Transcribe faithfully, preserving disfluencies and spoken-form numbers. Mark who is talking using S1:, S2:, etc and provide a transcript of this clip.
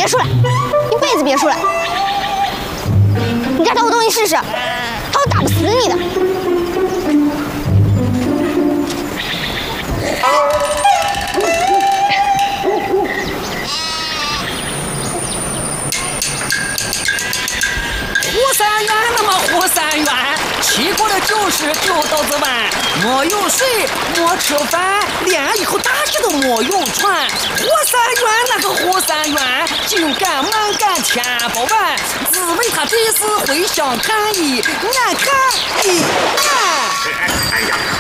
S1: 别出来，一辈子别出来！你再偷东西试试，他会打不死你的。
S2: 胡三元那么胡三元，吃过的就是丢豆子碗，没有水，没吃饭，连以后大事都没有传。胡三元那个胡三元，竟敢蛮敢天不完，自为他这次会相看一，眼看一眼。
S3: 哎呀！